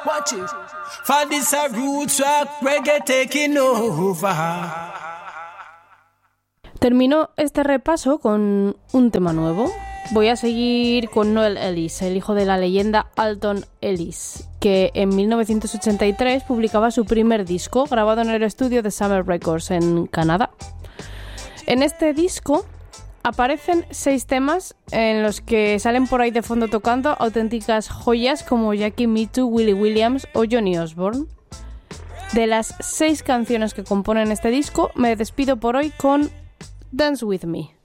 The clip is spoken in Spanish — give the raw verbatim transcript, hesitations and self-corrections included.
Watch it. For this a roots rock reggae taking over. Termino este repaso con un tema nuevo. Voy a seguir con Noel Ellis, el hijo de la leyenda Alton Ellis, que en mil novecientos ochenta y tres publicaba su primer disco, grabado en el estudio de Summer Records en Canadá. En este disco aparecen seis temas en los que salen por ahí de fondo tocando auténticas joyas como Jackie Mittoo, Willie Williams o Johnny Osborne. De las seis canciones que componen este disco, me despido por hoy con Dance With Me.